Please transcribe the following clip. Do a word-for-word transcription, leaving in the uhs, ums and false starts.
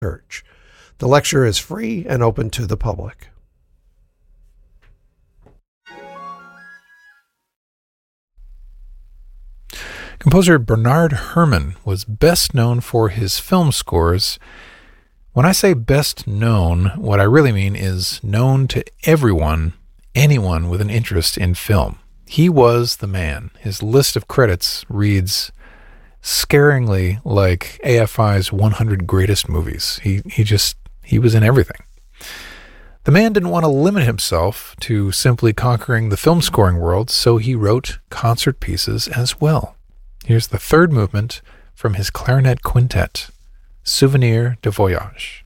Church. The lecture is free and open to the public. Composer Bernard Herrmann was best known for his film scores. When I say best known, what I really mean is known to everyone, anyone with an interest in film. He was the man. His list of credits reads scaringly like A F I's one hundred greatest movies. He he just, he was in everything. The man didn't want to limit himself to simply conquering the film scoring world, so he wrote concert pieces as well. Here's the third movement from his clarinet quintet, Souvenir de Voyage.